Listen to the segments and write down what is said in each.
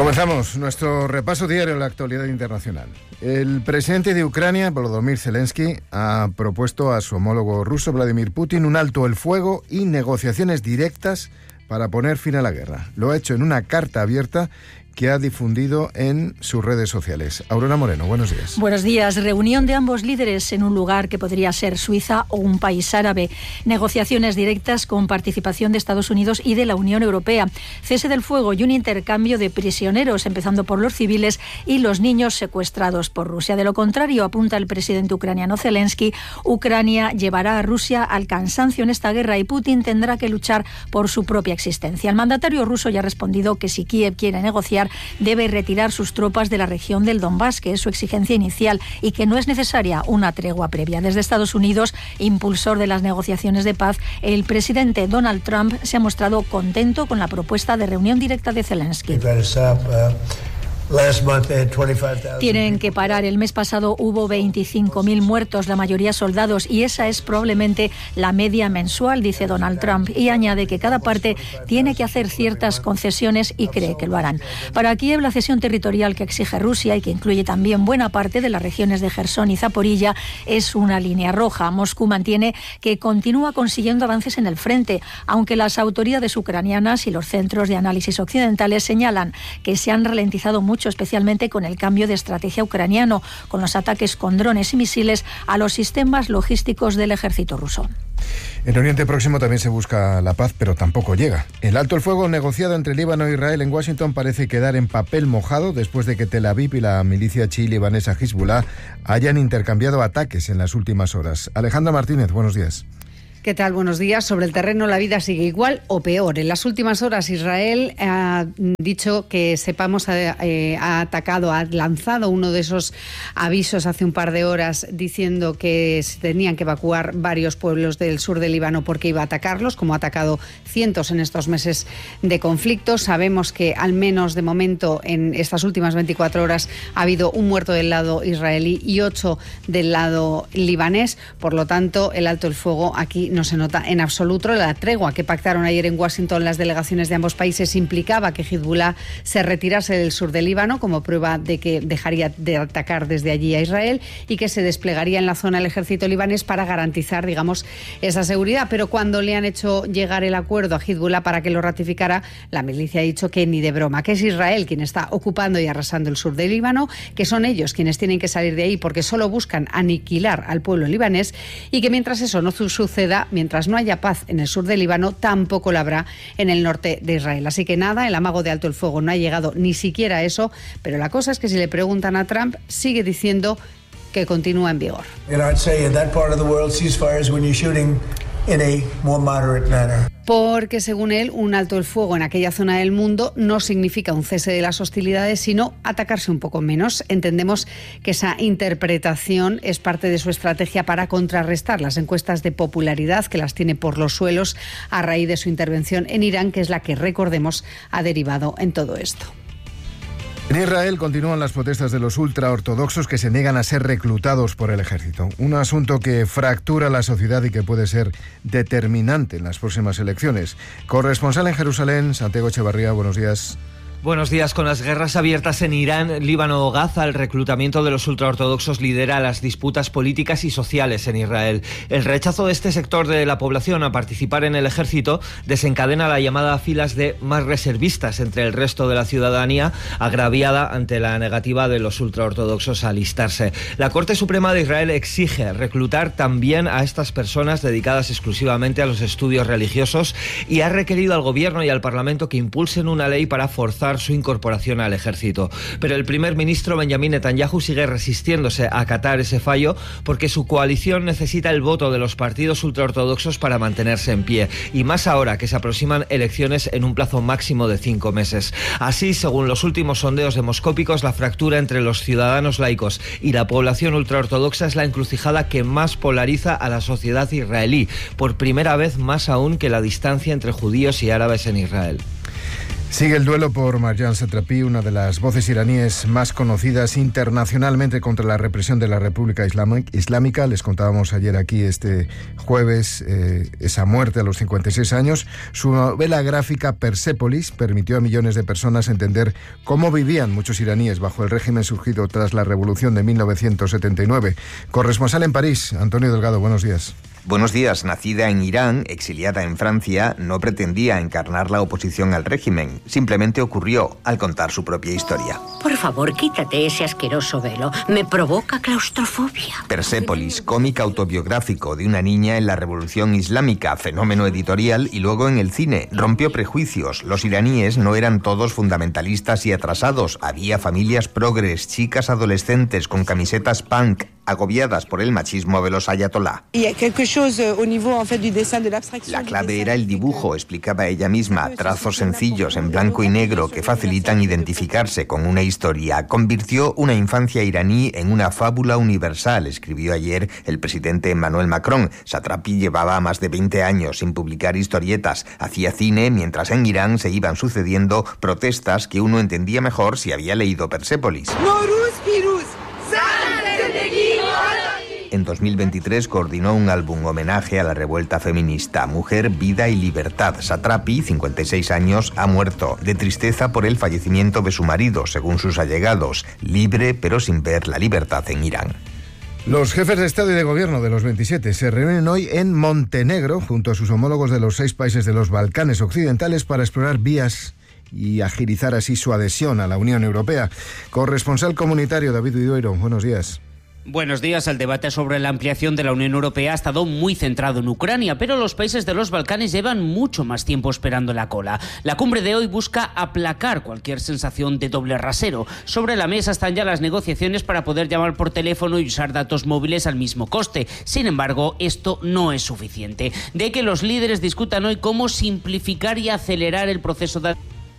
Comenzamos nuestro repaso diario a la actualidad internacional. El presidente de Ucrania, Volodymyr Zelensky, ha propuesto a su homólogo ruso, Vladimir Putin, un alto el fuego y negociaciones directas para poner fin a la guerra. Lo ha hecho en una carta abierta que ha difundido en sus redes sociales. Aurora Moreno, buenos días. Buenos días. Reunión de ambos líderes en un lugar que podría ser Suiza o un país árabe. Negociaciones directas con participación de Estados Unidos y de la Unión Europea. Cese del fuego y un intercambio de prisioneros, empezando por los civiles y los niños secuestrados por Rusia. De lo contrario, apunta el presidente ucraniano Zelensky, Ucrania llevará a Rusia al cansancio en esta guerra y Putin tendrá que luchar por su propia existencia. El mandatario ruso ya ha respondido que si Kiev quiere negociar, debe retirar sus tropas de la región del Donbass, que es su exigencia inicial, y que no es necesaria una tregua previa. Desde Estados Unidos, impulsor de las negociaciones de paz, el presidente Donald Trump se ha mostrado contento con la propuesta de reunión directa de Zelensky. Tienen que parar. El mes pasado hubo 25.000 muertos, la mayoría soldados, y esa es probablemente la media mensual, dice Donald Trump, y añade que cada parte tiene que hacer ciertas concesiones y cree que lo harán. Para Kiev, la cesión territorial que exige Rusia y que incluye también buena parte de las regiones de Jersón y Zaporilla es una línea roja. Moscú mantiene que continúa consiguiendo avances en el frente, aunque las autoridades ucranianas y los centros de análisis occidentales señalan que se han ralentizado mucho, especialmente con el cambio de estrategia ucraniano, con los ataques con drones y misiles a los sistemas logísticos del ejército ruso. En Oriente Próximo también se busca la paz, pero tampoco llega. El alto el fuego negociado entre Líbano e Israel en Washington parece quedar en papel mojado después de que Tel Aviv y la milicia chií libanesa Hezbollah hayan intercambiado ataques en las últimas horas. Alejandra Martínez, buenos días. ¿Qué tal? Buenos días. Sobre el terreno la vida sigue igual o peor. En las últimas horas Israel ha dicho que sepamos ha lanzado uno de esos avisos hace un par de horas diciendo que se tenían que evacuar varios pueblos del sur del Líbano porque iba a atacarlos, como ha atacado cientos en estos meses de conflicto. Sabemos que al menos de momento en estas últimas 24 horas ha habido un muerto del lado israelí y 8 del lado libanés. Por lo tanto, el alto el fuego aquí no se nota en absoluto. La tregua que pactaron ayer en Washington las delegaciones de ambos países implicaba que Hezbollah se retirase del sur del Líbano como prueba de que dejaría de atacar desde allí a Israel y que se desplegaría en la zona el ejército libanés para garantizar, digamos, esa seguridad. Pero cuando le han hecho llegar el acuerdo a Hezbollah para que lo ratificara, la milicia ha dicho que ni de broma, que es Israel quien está ocupando y arrasando el sur del Líbano, que son ellos quienes tienen que salir de ahí porque solo buscan aniquilar al pueblo libanés y que mientras eso no suceda, mientras no haya paz en el sur del Líbano, tampoco la habrá en el norte de Israel. Así que nada, el amago de alto el fuego no ha llegado ni siquiera a eso, pero la cosa es que si le preguntan a Trump, sigue diciendo que continúa en vigor. Porque según él, un alto el fuego en aquella zona del mundo no significa un cese de las hostilidades, sino atacarse un poco menos. Entendemos que esa interpretación es parte de su estrategia para contrarrestar las encuestas de popularidad que las tiene por los suelos a raíz de su intervención en Irán, que es la que, recordemos, ha derivado en todo esto. En Israel continúan las protestas de los ultraortodoxos que se niegan a ser reclutados por el ejército. Un asunto que fractura la sociedad y que puede ser determinante en las próximas elecciones. Corresponsal en Jerusalén, Santiago Echevarría, buenos días. Buenos días. Con las guerras abiertas en Irán, Líbano o Gaza, el reclutamiento de los ultraortodoxos lidera las disputas políticas y sociales en Israel. El rechazo de este sector de la población a participar en el ejército desencadena la llamada a filas de más reservistas entre el resto de la ciudadanía, agraviada ante la negativa de los ultraortodoxos a alistarse. La Corte Suprema de Israel exige reclutar también a estas personas dedicadas exclusivamente a los estudios religiosos y ha requerido al gobierno y al Parlamento que impulsen una ley para forzar su incorporación al ejército. Pero el primer ministro Benjamin Netanyahu sigue resistiéndose a acatar ese fallo porque su coalición necesita el voto de los partidos ultraortodoxos para mantenerse en pie, y más ahora que se aproximan elecciones en un plazo máximo de 5 meses. Así, según los últimos sondeos demoscópicos, la fractura entre los ciudadanos laicos y la población ultraortodoxa es la encrucijada que más polariza a la sociedad israelí, por primera vez más aún que la distancia entre judíos y árabes en Israel. Sigue el duelo por Marjan Satrapi, una de las voces iraníes más conocidas internacionalmente contra la represión de la República Islámica. Les contábamos ayer aquí, este jueves, esa muerte a los 56 años. Su novela gráfica Persépolis permitió a millones de personas entender cómo vivían muchos iraníes bajo el régimen surgido tras la revolución de 1979. Corresponsal en París, Antonio Delgado, buenos días. Buenos días. Nacida en Irán, exiliada en Francia, no pretendía encarnar la oposición al régimen. Simplemente ocurrió al contar su propia historia. Por favor, quítate ese asqueroso velo. Me provoca claustrofobia. Persépolis, cómic autobiográfico de una niña en la Revolución Islámica, fenómeno editorial y luego en el cine. Rompió prejuicios. Los iraníes no eran todos fundamentalistas y atrasados. Había familias progres, chicas adolescentes con camisetas punk, agobiadas por el machismo de los ayatolá. La clave era el dibujo, explicaba ella misma, trazos sencillos en blanco y negro que facilitan identificarse con una historia. Convirtió una infancia iraní en una fábula universal, escribió ayer el presidente Emmanuel Macron. Satrapi llevaba más de 20 años sin publicar historietas. Hacía cine mientras en Irán se iban sucediendo protestas que uno entendía mejor si había leído Persépolis. En 2023 coordinó un álbum homenaje a la revuelta feminista Mujer, Vida y Libertad. Satrapi, 56 años, ha muerto de tristeza por el fallecimiento de su marido, según sus allegados, libre pero sin ver la libertad en Irán. Los jefes de Estado y de Gobierno de los 27 se reúnen hoy en Montenegro junto a sus homólogos de los 6 países de los Balcanes occidentales para explorar vías y agilizar así su adhesión a la Unión Europea. Corresponsal comunitario David Vidueiro, buenos días. Buenos días. El debate sobre la ampliación de la Unión Europea ha estado muy centrado en Ucrania, pero los países de los Balcanes llevan mucho más tiempo esperando la cola. La cumbre de hoy busca aplacar cualquier sensación de doble rasero. Sobre la mesa están ya las negociaciones para poder llamar por teléfono y usar datos móviles al mismo coste. Sin embargo, esto no es suficiente. De que los líderes discutan hoy cómo simplificar y acelerar el proceso de...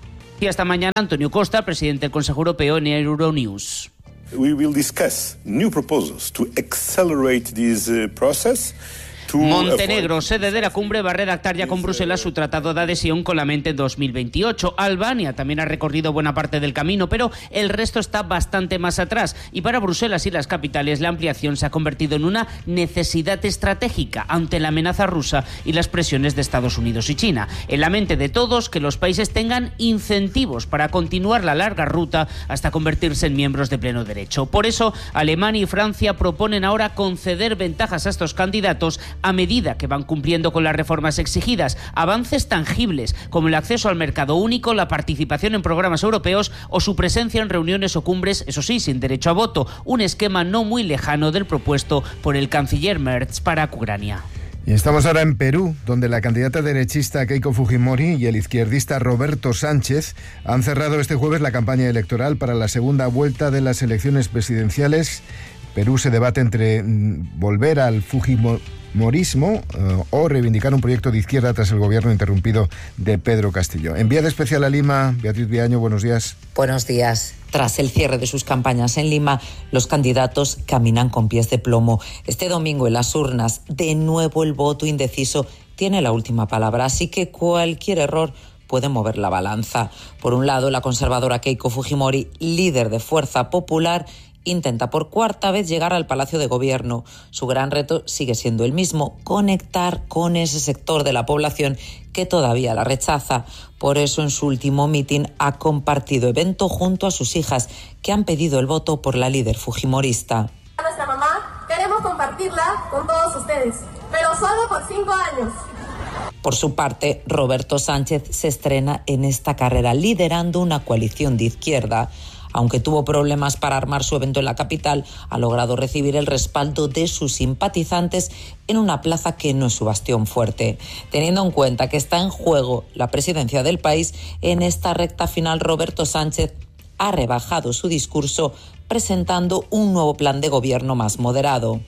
Y hasta mañana, Antonio Costa, presidente del Consejo Europeo, en Euronews. We will discuss new proposals to accelerate this process. Montenegro, sede de la cumbre, va a redactar ya con Bruselas su tratado de adhesión con la mente en 2028. Albania también ha recorrido buena parte del camino, pero el resto está bastante más atrás. Y para Bruselas y las capitales, la ampliación se ha convertido en una necesidad estratégica ante la amenaza rusa y las presiones de Estados Unidos y China. En la mente de todos, que los países tengan incentivos para continuar la larga ruta hasta convertirse en miembros de pleno derecho. Por eso, Alemania y Francia proponen ahora conceder ventajas a estos candidatos a medida que van cumpliendo con las reformas exigidas, avances tangibles como el acceso al mercado único, la participación en programas europeos o su presencia en reuniones o cumbres, eso sí, sin derecho a voto, un esquema no muy lejano del propuesto por el canciller Merz para Ucrania. Y estamos ahora en Perú, donde la candidata derechista Keiko Fujimori y el izquierdista Roberto Sánchez han cerrado este jueves la campaña electoral para la segunda vuelta de las elecciones presidenciales. Perú se debate entre volver al fujimorismo o reivindicar un proyecto de izquierda tras el gobierno interrumpido de Pedro Castillo. Enviada especial a Lima, Beatriz Viaño, buenos días. Buenos días. Tras el cierre de sus campañas en Lima, los candidatos caminan con pies de plomo. Este domingo en las urnas, de nuevo el voto indeciso tiene la última palabra, así que cualquier error puede mover la balanza. Por un lado, la conservadora Keiko Fujimori, líder de Fuerza Popular, intenta por cuarta vez llegar al Palacio de Gobierno. Su gran reto sigue siendo el mismo: conectar con ese sector de la población que todavía la rechaza. Por eso, en su último mitin ha compartido evento junto a sus hijas, que han pedido el voto por la líder fujimorista. A nuestra mamá queremos compartirla con todos ustedes, pero solo por 5 años. Por su parte, Roberto Sánchez se estrena en esta carrera liderando una coalición de izquierda. Aunque tuvo problemas para armar su evento en la capital, ha logrado recibir el respaldo de sus simpatizantes en una plaza que no es su bastión fuerte. Teniendo en cuenta que está en juego la presidencia del país, en esta recta final Roberto Sánchez ha rebajado su discurso presentando un nuevo plan de gobierno más moderado.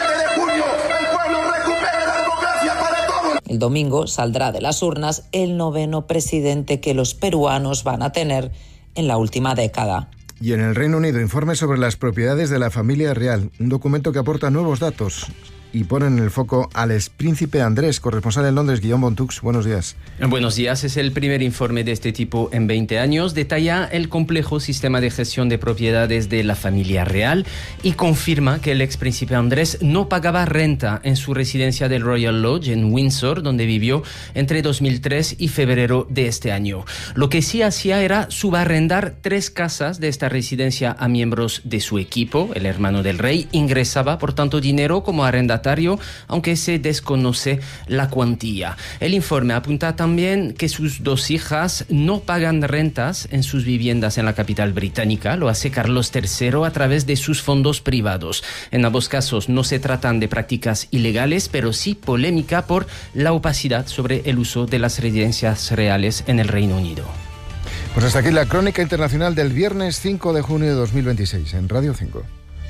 El domingo saldrá de las urnas el 9º presidente que los peruanos van a tener en la última década. Y en el Reino Unido, informe sobre las propiedades de la familia real, un documento que aporta nuevos datos y ponen en el foco al expríncipe Andrés, corresponsal en Londres, Guillaume Bontux. Buenos días. Buenos días. Es el primer informe de este tipo en 20 años. Detalla el complejo sistema de gestión de propiedades de la familia real y confirma que el expríncipe Andrés no pagaba renta en su residencia del Royal Lodge en Windsor, donde vivió entre 2003 y febrero de este año. Lo que sí hacía era subarrendar 3 casas de esta residencia a miembros de su equipo. El hermano del rey ingresaba, por tanto, dinero como arrendatario, aunque se desconoce la cuantía. El informe apunta también que sus 2 hijas no pagan rentas en sus viviendas en la capital británica. Lo hace Carlos III a través de sus fondos privados. En ambos casos no se tratan de prácticas ilegales, pero sí polémica por la opacidad sobre el uso de las residencias reales en el Reino Unido. Pues hasta aquí la crónica internacional del viernes 5 de junio de 2026 en Radio 5.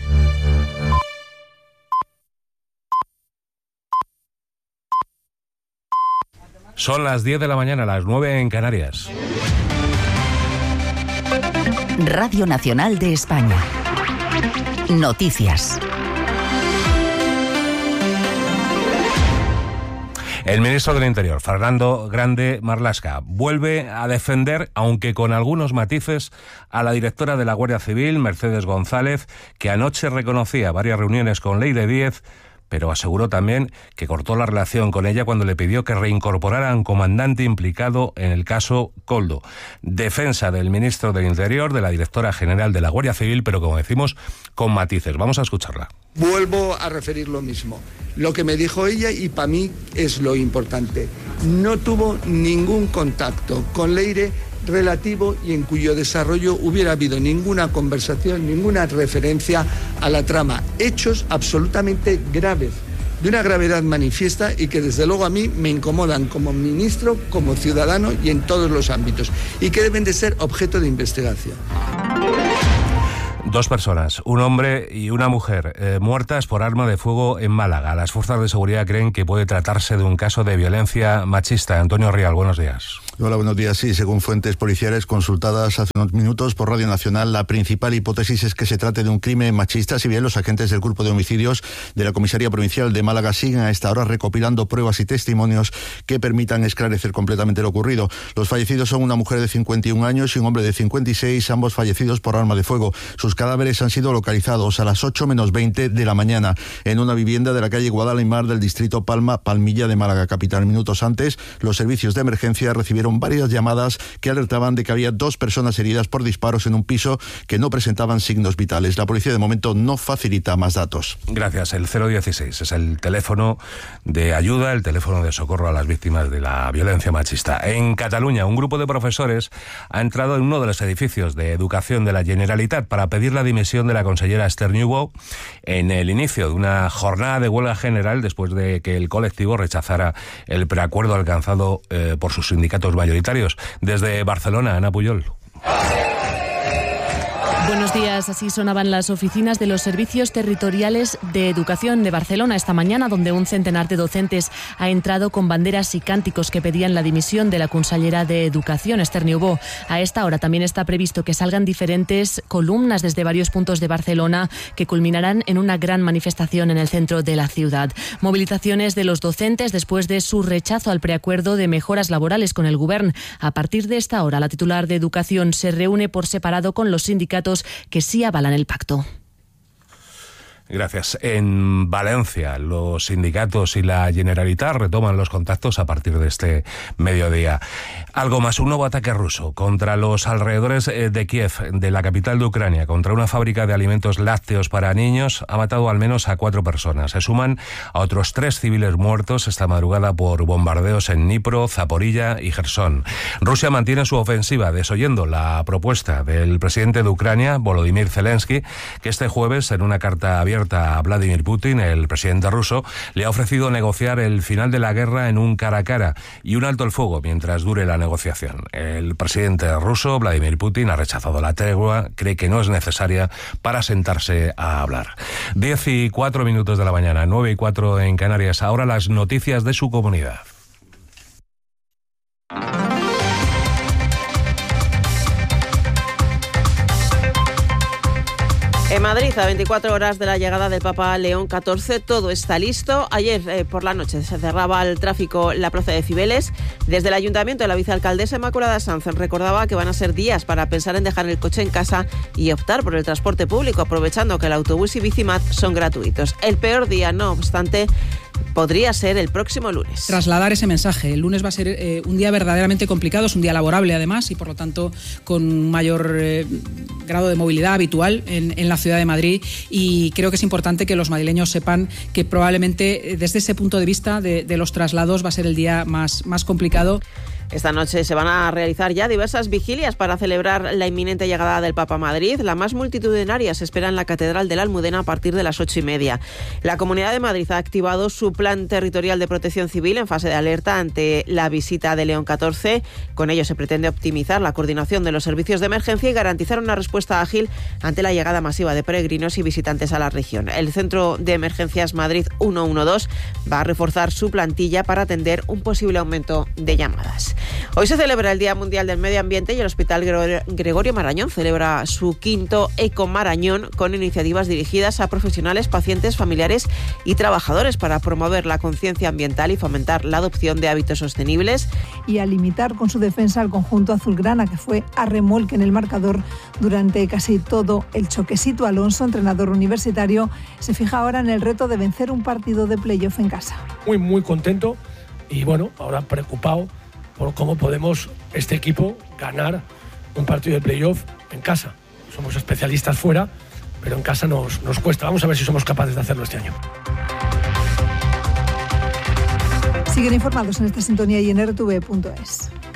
Son las 10 de la mañana, las 9 en Canarias. Radio Nacional de España. Noticias. El ministro del Interior, Fernando Grande Marlaska, vuelve a defender, aunque con algunos matices, a la directora de la Guardia Civil, Mercedes González, que anoche reconocía varias reuniones con Leire Díez, pero aseguró también que cortó la relación con ella cuando le pidió que reincorporara a un comandante implicado en el caso Koldo. Defensa del ministro del Interior, de la directora general de la Guardia Civil, pero como decimos, con matices. Vamos a escucharla. Vuelvo a referir lo mismo. Lo que me dijo ella, y para mí es lo importante, no tuvo ningún contacto con Leire relativo y en cuyo desarrollo hubiera habido ninguna conversación, ninguna referencia a la trama. Hechos absolutamente graves, de una gravedad manifiesta y que desde luego a mí me incomodan como ministro, como ciudadano y en todos los ámbitos, y que deben de ser objeto de investigación. 2 personas, un hombre y una mujer, muertas por arma de fuego en Málaga. Las fuerzas de seguridad creen que puede tratarse de un caso de violencia machista. Antonio Rial, buenos días. Hola, buenos días. Sí, según fuentes policiales consultadas hace unos minutos por Radio Nacional, la principal hipótesis es que se trate de un crimen machista, si bien los agentes del Grupo de Homicidios de la Comisaría Provincial de Málaga siguen a esta hora recopilando pruebas y testimonios que permitan esclarecer completamente lo ocurrido. Los fallecidos son una mujer de 51 años y un hombre de 56, ambos fallecidos por arma de fuego. Sus cadáveres han sido localizados a las 8:20 de la mañana en una vivienda de la calle Guadalimar del distrito Palmilla de Málaga capital. Minutos antes, los servicios de emergencia recibieron varias llamadas que alertaban de que había 2 personas heridas por disparos en un piso que no presentaban signos vitales. La policía de momento no facilita más datos. Gracias. El 016 es el teléfono de ayuda, el teléfono de socorro a las víctimas de la violencia machista. En Cataluña, un grupo de profesores ha entrado en uno de los edificios de educación de la Generalitat para pedir la dimisión de la consellera Esther Niubó en el inicio de una jornada de huelga general después de que el colectivo rechazara el preacuerdo alcanzado por sus sindicatos mayoritarios. Desde Barcelona, Ana Puyol. Buenos días, así sonaban las oficinas de los servicios territoriales de educación de Barcelona esta mañana, donde un centenar de docentes ha entrado con banderas y cánticos que pedían la dimisión de la consellera de Educación, Esther Niubó. A esta hora también está previsto que salgan diferentes columnas desde varios puntos de Barcelona que culminarán en una gran manifestación en el centro de la ciudad. Movilizaciones de los docentes después de su rechazo al preacuerdo de mejoras laborales con el Govern. A partir de esta hora, la titular de Educación se reúne por separado con los sindicatos que sí avalan el pacto. Gracias. En Valencia, los sindicatos y la Generalitat retoman los contactos a partir de este mediodía. Algo más, un nuevo ataque ruso contra los alrededores de Kiev, de la capital de Ucrania, contra una fábrica de alimentos lácteos para niños, ha matado al menos a 4 personas. Se suman a otros 3 civiles muertos esta madrugada por bombardeos en Dnipro, Zaporilla y Jersón. Rusia mantiene su ofensiva, desoyendo la propuesta del presidente de Ucrania, Volodymyr Zelensky, que este jueves, en una carta abierta a Vladimir Putin, el presidente ruso, le ha ofrecido negociar el final de la guerra en un cara a cara y un alto el fuego mientras dure la negociación. El presidente ruso, Vladimir Putin, ha rechazado la tregua, cree que no es necesaria para sentarse a hablar. 10:04 de la mañana, 9:04 en Canarias. Ahora las noticias de su comunidad. En Madrid, a 24 horas de la llegada del Papa León XIV, todo está listo. Ayer por la noche se cerraba el tráfico en la plaza de Cibeles. Desde el Ayuntamiento, la vicealcaldesa Inmaculada Sanz recordaba que van a ser días para pensar en dejar el coche en casa y optar por el transporte público, aprovechando que el autobús y Bicimat son gratuitos. El peor día, no obstante, podría ser el próximo lunes. Trasladar ese mensaje. El lunes va a ser un día verdaderamente complicado, es un día laborable además y por lo tanto con un mayor grado de movilidad habitual en la ciudad de Madrid, y creo que es importante que los madrileños sepan que probablemente desde ese punto de vista de los traslados va a ser el día más complicado. Esta noche se van a realizar ya diversas vigilias para celebrar la inminente llegada del Papa a Madrid. La más multitudinaria se espera en la Catedral de la Almudena a partir de las 8:30. La Comunidad de Madrid ha activado su plan territorial de protección civil en fase de alerta ante la visita de León XIV. Con ello se pretende optimizar la coordinación de los servicios de emergencia y garantizar una respuesta ágil ante la llegada masiva de peregrinos y visitantes a la región. El Centro de Emergencias Madrid 112 va a reforzar su plantilla para atender un posible aumento de llamadas. Hoy se celebra el Día Mundial del Medio Ambiente y el Hospital Gregorio Marañón celebra su 5º Eco Marañón con iniciativas dirigidas a profesionales, pacientes, familiares y trabajadores para promover la conciencia ambiental y fomentar la adopción de hábitos sostenibles. Y a limitar con su defensa al conjunto azulgrana, que fue a remolque en el marcador durante casi todo el choque. Sito Alonso, entrenador universitario, se fija ahora en el reto de vencer un partido de playoff en casa. Muy contento y bueno, ahora preocupado por cómo podemos, este equipo, ganar un partido de playoff en casa. Somos especialistas fuera, pero en casa nos cuesta. Vamos a ver si somos capaces de hacerlo este año. Siguen informados en esta sintonía y en rtv.es.